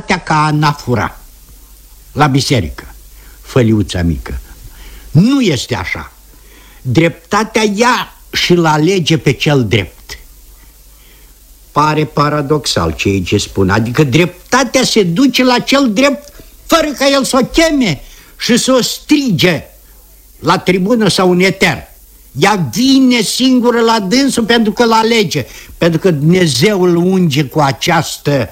dreptatea ca anafora la biserică, făliuța mică. Nu este așa. Dreptatea ia și-l alege pe cel drept. Pare paradoxal ceea ce spun. Adică dreptatea se duce la cel drept fără ca el să o cheme și să o strige la tribună sau în eter. Ea vine singură la dânsul pentru că îl alege, pentru că Dumnezeu îl unge cu această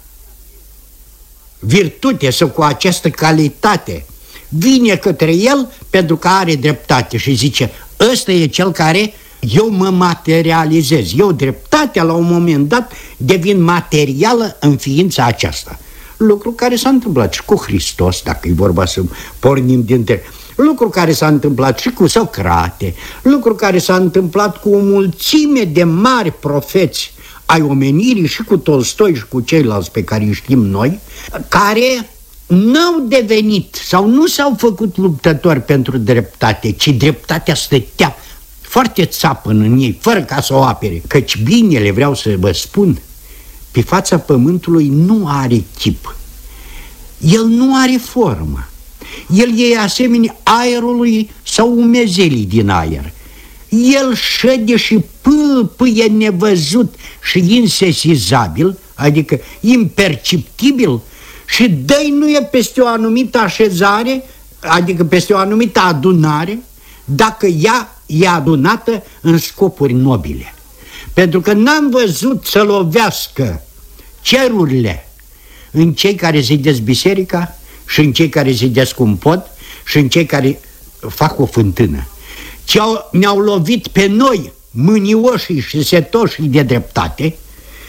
virtute sau cu această calitate. Vine către el pentru că are dreptate și zice: ăsta e cel care eu mă materializez. Eu, dreptatea, la un moment dat devin materială în ființa aceasta. Lucru care s-a întâmplat și cu Hristos, dacă e vorba să pornim dintre... Lucru care s-a întâmplat și cu Socrate, lucru care s-a întâmplat cu o mulțime de mari profeți ai omenirii și cu Tolstoi și cu ceilalți pe care îi știm noi, care n-au devenit sau nu s-au făcut luptători pentru dreptate, ci dreptatea stătea foarte țapăn în ei, fără ca să o apere. Căci binele, vreau să vă spun, pe fața pământului nu are chip. El nu are formă. El e asemenea aerului sau umezelii din aer. El șede și pâlpâie nevăzut și insesizabil, adică imperceptibil, și dăinuie peste o anumită așezare, adică peste o anumită adunare, dacă ea e adunată în scopuri nobile. Pentru că n-am văzut să lovească cerurile în cei care zidesc biserica și în cei care zidesc un pod și în cei care fac o fântână. Ne-au lovit pe noi, mânioșii și setoșii de dreptate,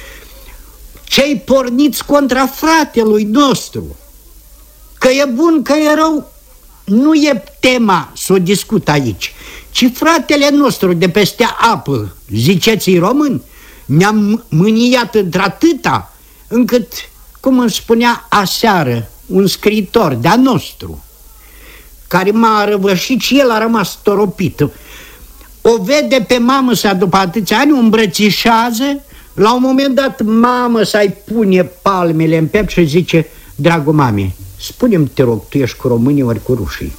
cei porniți contra fratelui nostru. Că e bun, că e rău, nu e tema să o discut aici, ci fratele nostru de peste apă, ziceți-i români, ne-am mâniat într-atâta încât, cum îmi spunea aseară un scriitor de-a nostru, care m-a răvășit și el a rămas toropit. O vede pe mamă sa după atâția ani, o îmbrățișează, la un moment dat mamă sa-i pune palmele în piept și zice: dragul mame, spune-mi, te rog, tu ești cu românii ori cu rușii?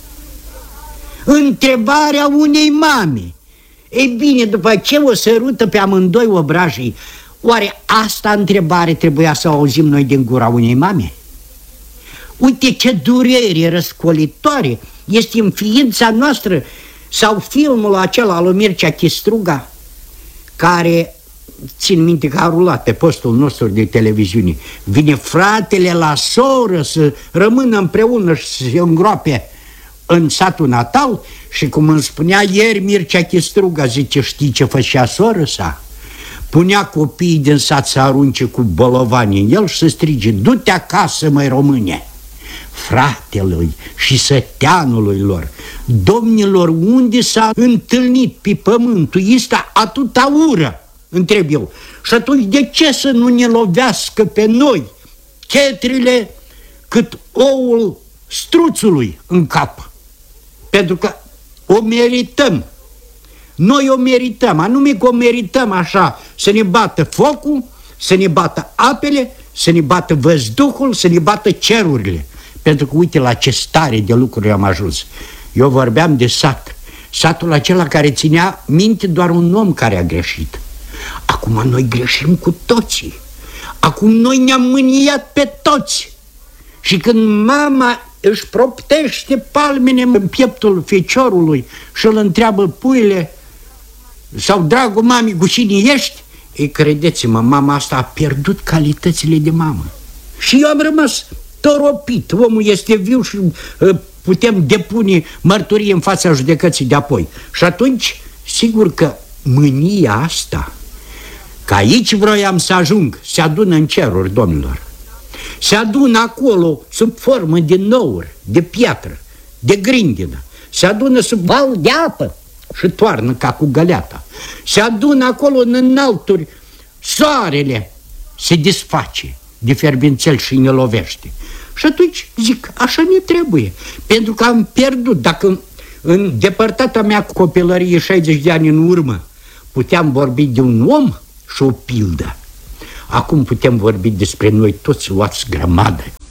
Întrebarea unei mame. Ei bine, după ce o sărută pe amândoi obrajii, oare asta întrebare trebuia să o auzim noi din gura unei mame? Uite ce durere răscolitoare este în ființa noastră. Sau filmul acela al lui Mircea Chistruga, care, țin minte că a rulat pe postul nostru de televiziune, vine fratele la soră să rămână împreună și să se îngroape în satul natal. Și cum îmi spunea ieri Mircea Chistruga, zice: știi ce făcea soră sa? Punea copiii din sat să arunce cu bolovani în el și să strige: du-te acasă, măi române! Fratelui și săteanului lor: domnilor, unde s-a întâlnit pe pământul ăsta atâta ură? Întreb eu. Și atunci de ce să nu ne lovească pe noi chetrile cât oul struțului în cap? Pentru că o merităm. Noi o merităm, anume că o merităm așa, să ne bată focul, să ne bată apele, să ne bată văzduhul, să ne bată cerurile. Pentru că uite la ce stare de lucruri am ajuns. Eu vorbeam de sat, satul acela care ținea minte doar un om care a greșit. Acum noi greșim cu toții. Acum noi ne-am mâniat pe toți. Și când mama își proptește palmele în pieptul feciorului și îl întreabă: puile, sau dragul mami, cu cine ești? Ei, credeți-mă, mama asta a pierdut calitățile de mamă. Și eu am rămas toropit. Omul este viu și putem depune mărturie în fața judecății de apoi. Și atunci, sigur că mânia asta, că aici vroiam să ajung, se adună în ceruri, domnilor. Se adună acolo sub formă de nouri, de piatră, de grindină. Se adună sub val de apă și toarnă ca cu găleata. Se adună acolo în înalturi. Soarele se desface de fierbințel și ne lovește. Și atunci zic, așa ne trebuie, pentru că am pierdut. Dacă în depărtata mea copilărie, 60 de ani în urmă, puteam vorbi de un om și o pildă, acum putem vorbi despre noi toți luați grămadă.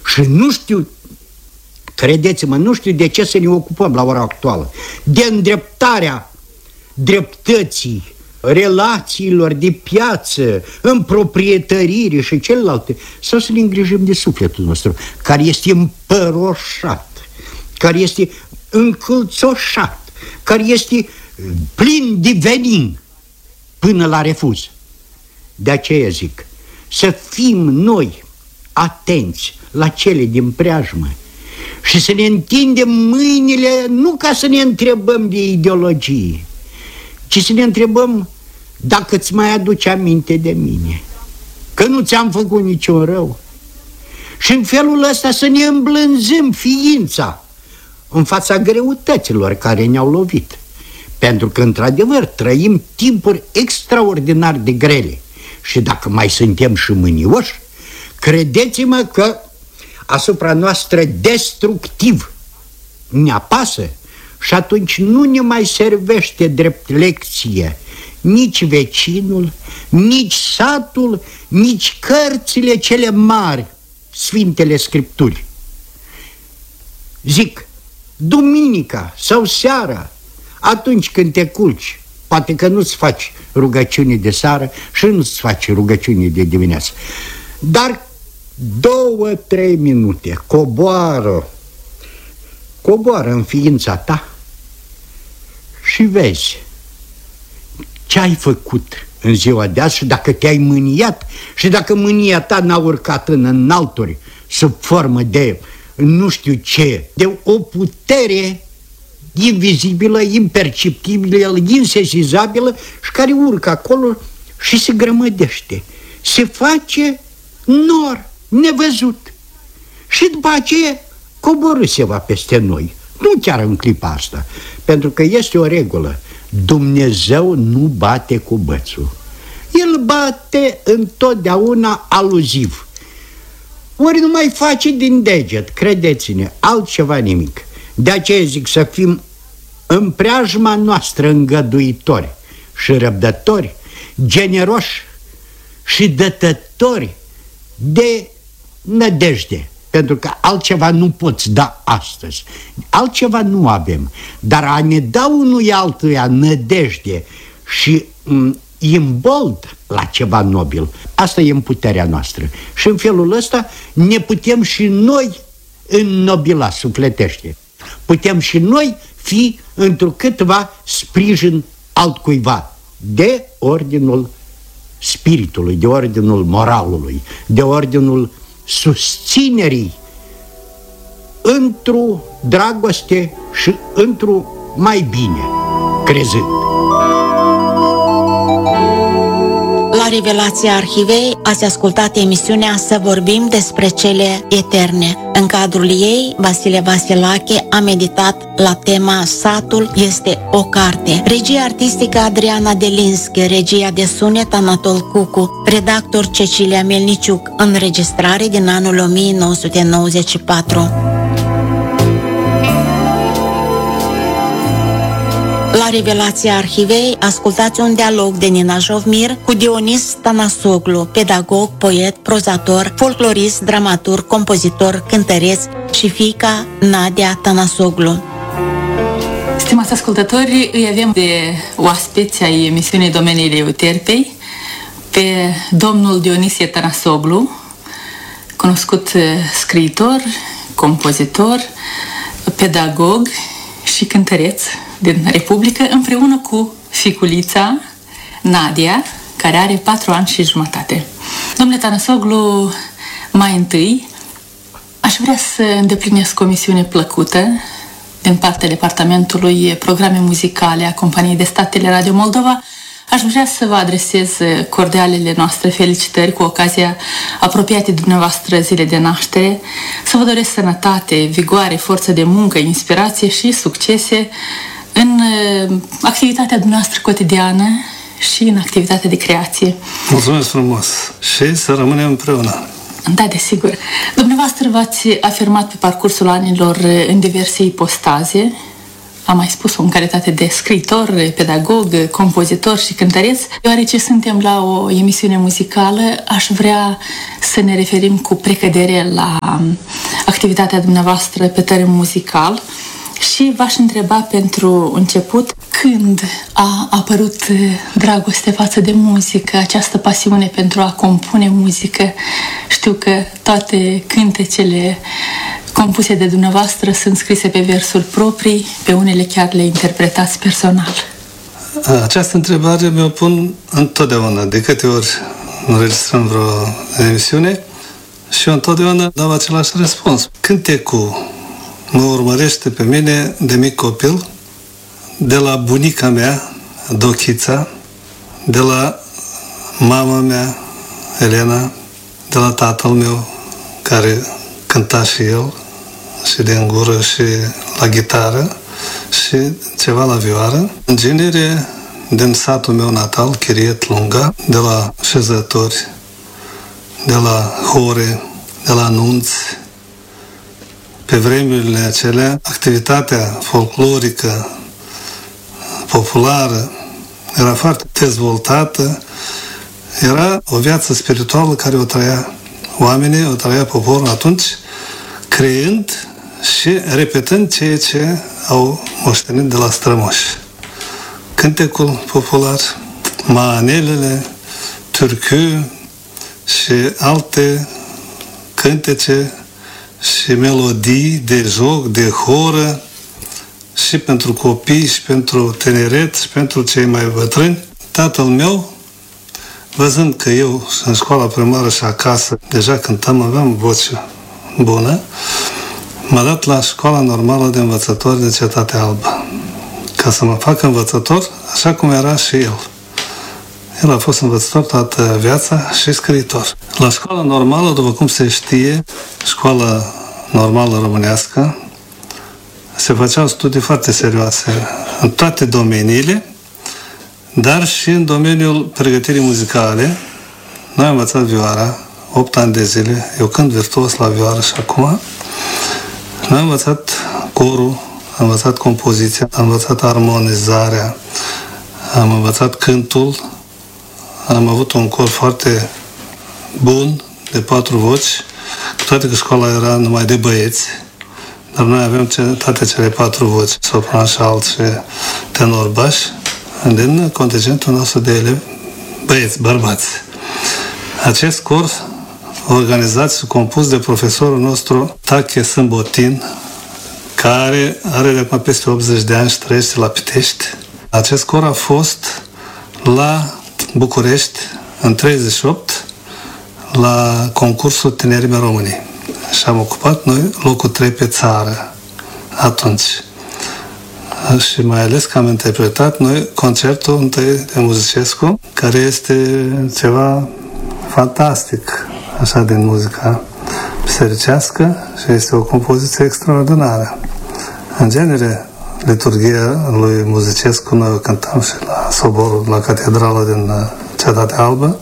Și nu știu, credeți-mă, nu știu de ce să ne ocupăm la ora actuală de îndreptarea dreptății, relațiilor de piață, împroprietărire și celelalte, sau să ne îngrijim de sufletul nostru, care este împăroșat, care este încălțoșat, care este plin de venin până la refuz. De aceea zic, să fim noi atenți la cele din preajmă și să ne întindem mâinile nu ca să ne întrebăm de ideologie, ci să ne întrebăm dacă îți mai aduci aminte de mine, că nu ți-am făcut niciun rău. Și în felul ăsta să ne îmblânzim ființa în fața greutăților care ne-au lovit. Pentru că, într-adevăr, trăim timpuri extraordinar de grele. Și dacă mai suntem și mânioși, credeți-mă că asupra noastră destructiv ne apasă și atunci nu ne mai servește drept lecție nici vecinul, nici satul, nici cărțile cele mari, Sfintele Scripturi. Zic, duminica sau seara, atunci când te culci, poate că nu-ți faci rugăciune de seară și nu-ți faci rugăciune de dimineață, dar 2-3 minute coboară în ființa ta și vezi ce ai făcut în ziua de azi și dacă te-ai mâniat și dacă mânia ta n-a urcat în înalturi sub formă de nu știu ce, de o putere invizibilă, imperceptibilă, insesizabilă și care urcă acolo și se grămădește, se face nor nevăzut și după aceea coborâ se va peste noi. Nu chiar în clipa asta, pentru că este o regulă: Dumnezeu nu bate cu bățul, El bate întotdeauna aluziv. Ori nu mai face din deget, credeți-ne, altceva nimic. De aceea zic să fim în preajma noastră îngăduitori și răbdători, generoși și dătători de nădejde. Pentru că altceva nu poți da astăzi, altceva nu avem. Dar a ne da unui altuia nădejde și imbold la ceva nobil, asta e în puterea noastră. Și în felul ăsta ne putem și noi înnobila sufletește. Putem și noi fi întrucâtva sprijin altcuiva, de ordinul spiritului, de ordinul moralului, de ordinul susținerii într-o dragoste și într-o mai bine, crezând. La Revelația Arhivei ați ascultat emisiunea Să vorbim despre cele eterne. În cadrul ei, Vasile Vasilache a meditat la tema Satul este o carte. Regia artistică Adriana Delinski, regia de sunet Anatol Cucu, redactor Cecilia Melniciuc, înregistrare din anul 1994. La Revelația Arhivei ascultați un dialog de Nina Jovmir cu Dionis Tănăsoglu, pedagog, poet, prozator, folclorist, dramaturg, compozitor, cântăreț și fiica Nadia Tănăsoglu. Stimați ascultători, îi avem de oaspeți ai emisiunii Domeniile Euterpei pe domnul Dionisie Tănăsoglu, cunoscut scriitor, compozitor, pedagog și cântăreț din Republică, împreună cu ficulița Nadia, care are 4 ani și jumătate. Domnule Tănăsoglu, mai întâi aș vrea să îndeplinesc o misiune plăcută din partea Departamentului Programe Muzicale a Companiei de Stat Teleradio Moldova. Aș vrea să vă adresez cordialele noastre felicitări cu ocazia apropiatei dumneavoastră zile de naștere, să vă doresc sănătate, vigoare, forță de muncă, inspirație și succese în activitatea dumneavoastră cotidiană și în activitatea de creație. Mulțumesc frumos și să rămânem împreună. Da, desigur. Dumneavoastră v-ați afirmat pe parcursul anilor în diverse ipostaze. Am mai spus-o în calitate de scriitor, pedagog, compozitor și cântăreț. Deoarece suntem la o emisiune muzicală, aș vrea să ne referim cu precădere la activitatea dumneavoastră pe teren muzical și v-aș întreba pentru început când a apărut dragostea față de muzică, această pasiune pentru a compune muzică. Știu că toate cântecele compuse de dumneavoastră sunt scrise pe versuri proprii, pe unele chiar le interpretați personal. Această întrebare mi-o pun întotdeauna, de câte ori înregistrăm vreo emisiune și eu întotdeauna dau același răspuns. Cântecul mă urmărește pe mine de mic copil, de la bunica mea, Dochița, de la mama mea, Elena, de la tatăl meu, care cânta și el, și de gură și la gitară, și ceva la vioară. În genere, din satul meu natal, Chiriet Lunga, de la șezători, de la hore, de la nunți. Pe vremurile acelea, activitatea folclorică, populară, era foarte dezvoltată, era o viață spirituală care o trăia oamenii, o trăia poporul atunci, creând și repetând ceea ce au moștenit de la strămoși. Cântecul popular, manelele, türkü și alte cântece și melodii de joc, de horă, și pentru copii, și pentru tineret, și pentru cei mai bătrâni. Tatăl meu, văzând că eu în școala primară și acasă deja cântam, aveam voce bună, m-a dat la școala normală de învățători de Cetatea Albă, ca să mă fac învățător, așa cum era și el. El a fost învățător toată viața și scriitor. La școala normală, după cum se știe, școala normală românească, se făceau studii foarte serioase în toate domeniile, dar și în domeniul pregătirii muzicale. Noi am învățat vioara 8 ani de zile, eu cânt virtuos la vioară și acum. Noi am învățat corul, am învățat compoziția, am învățat armonizarea, am învățat cântul, am avut un cor foarte bun, de 4 voci, cu toate că școala era numai de băieți, dar noi avem toate cele 4 voci, sopran și alt și tenor baș, din contingentul nostru de elevi, băieți, bărbați. Acest cor organizat și compus de profesorul nostru Tache Sâmbotin, care are de acum peste 80 de ani și trăiește la Pitești. Acest cor a fost la București în 38 la concursul Tinerimea României și am ocupat noi locul 3 pe țară atunci. Și mai ales că am interpretat noi concertul întâi de Muzicescu, care este ceva fantastic, așa, din muzica bisericească și este o compoziție extraordinară. În genere, liturghia lui Muzicescu noi o cântam și la soborul, la catedrală din Cetatea Albă.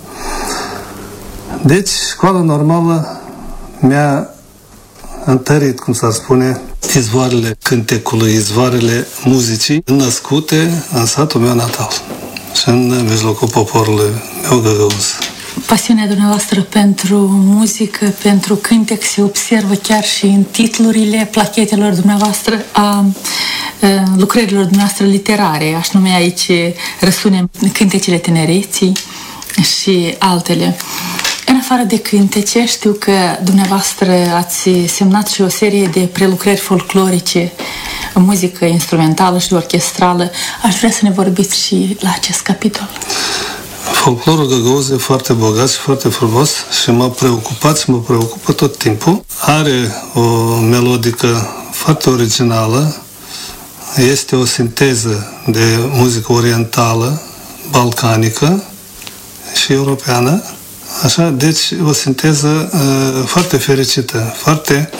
Deci, școala normală mi-a întărit, cum s-ar spune, izvoarele cântecului, izvoarele muzicii născute în satul meu natal și în mijlocul poporului meu găgăuz. Pasiunea dumneavoastră pentru muzică, pentru cântec se observă chiar și în titlurile plachetelor dumneavoastră, a lucrărilor dumneavoastră literare. Aș nume aici Răsune cântecele tinereții și altele. În afară de cântece, știu că dumneavoastră ați semnat și o serie de prelucrări folclorice, muzică instrumentală și orchestrală. Aș vrea să ne vorbiți și la acest capitol. Folclorul găgăuz e foarte bogat și foarte frumos și m-a preocupat și mă preocupă tot timpul. Are o melodică foarte originală, este o sinteză de muzică orientală, balcanică și europeană. Așa, deci o sinteză foarte fericită, foarte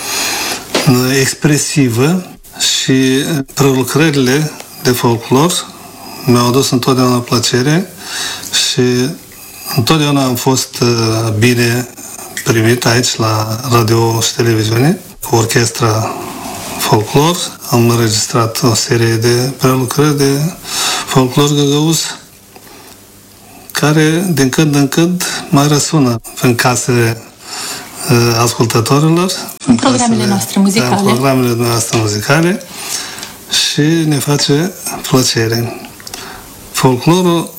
expresivă și prelucrările de folclor mi-au adus întotdeauna plăcere și întotdeauna am fost bine primit aici la radio și televiziune cu orchestra folclor. Am înregistrat o serie de prelucrări de folclor găgăuz care din când în când mai răsună în casele ascultătorilor. Programele noastre muzicale. Da, programele noastre muzicale și ne face plăcere. Folclorul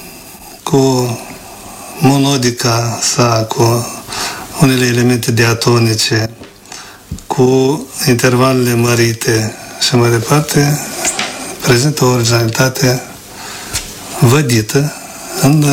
cu monodica sa, cu unele elemente diatonice, cu intervalele mărite și mai departe, prezintă o originalitate vădită în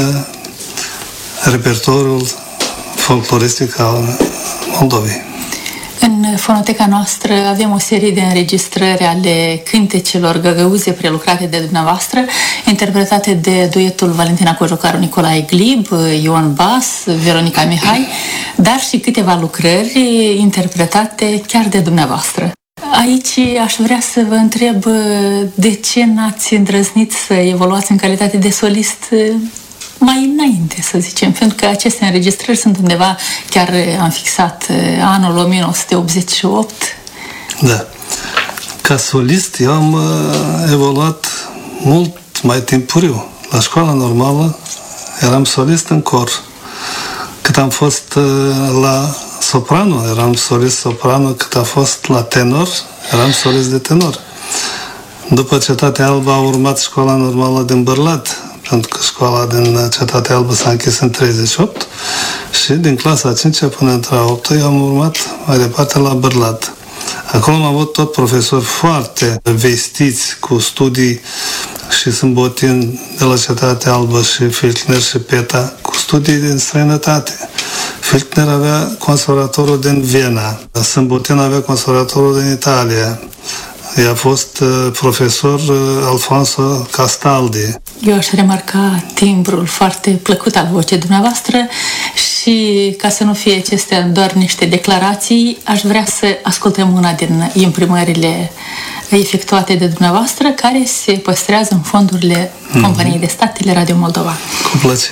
repertoriul folcloristic al Moldovei. În fonoteca noastră avem o serie de înregistrări ale cântecelor găgăuze prelucrate de dumneavoastră, interpretate de duetul Valentina Cojocaru, Nicolae Glib, Ion Bas, Veronica Mihai, dar și câteva lucrări interpretate chiar de dumneavoastră. Aici aș vrea să vă întreb de ce n-ați îndrăznit să evoluați în calitate de solist mai înainte, să zicem, pentru că aceste înregistrări sunt undeva, chiar am fixat anul 1988. Da. Ca solist eu am evoluat mult mai timpuriu. La școala normală eram solist în cor. Cât am fost la soprano, eram solist soprano, cât am fost la tenor, eram solist de tenor. După Cetatea Albă a urmat școala normală din Bârlad, pentru că școala din Cetatea Albă s-a închis în 38 și din clasa a 5-a până între a 8-a eu am urmat mai departe la Bârlad. Acolo am avut tot profesori foarte vestiți cu studii și Sâmbotin de la Cetatea Albă și Filchner și Peta cu studii din străinătate. Filchner avea conservatorul din Viena, Sâmbotin avea conservatorul din Italia. I-a fost profesor Alfonso Castaldi. Eu aș remarca timbrul foarte plăcut al vocii dumneavoastră și, ca să nu fie acestea doar niște declarații, aș vrea să ascultăm una din imprimările efectuate de dumneavoastră, care se păstrează în fondurile Companiei de Stat Teleradio Moldova. Cu plăcere.